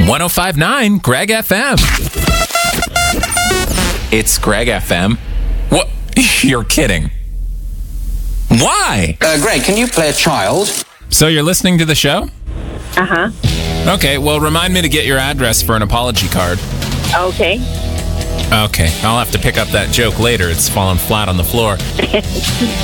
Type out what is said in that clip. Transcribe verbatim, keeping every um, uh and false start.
one oh five point nine Greg F M. It's Greg F M. What? You're kidding. Why? Uh, Greg, can you play a child? So you're listening to the show? Uh-huh. Okay, well, remind me to get your address for an apology card. Okay. Okay, I'll have to pick up that joke later. It's fallen flat on the floor.